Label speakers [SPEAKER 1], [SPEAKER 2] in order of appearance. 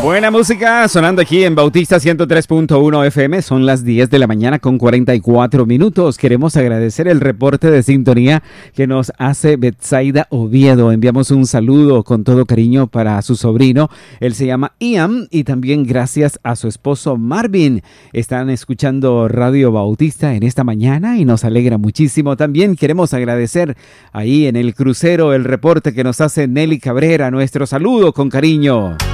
[SPEAKER 1] Buena música sonando aquí en Bautista 103.1 FM. Son las 10 de la mañana con 44 minutos. Queremos agradecer el reporte de sintonía que nos hace Betsaida Oviedo. Enviamos un saludo con todo cariño para su sobrino. Él se llama Ian y también gracias a su esposo Marvin. Están escuchando Radio Bautista en esta mañana y nos alegra muchísimo. También queremos agradecer ahí en el crucero el reporte que nos hace Nelly Cabrera. Nuestro saludo con cariño.